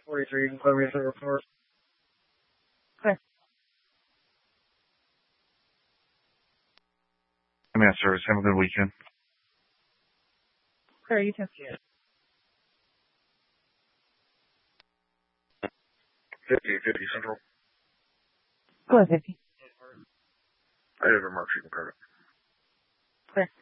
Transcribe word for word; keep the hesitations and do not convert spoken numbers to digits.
forty-three, and Columbia City report. Okay. Command service. Have a good weekend. Okay, you too. Yeah. fifty, fifty Central. Go ahead, fifty. I have a mark sheet and credit. Okay.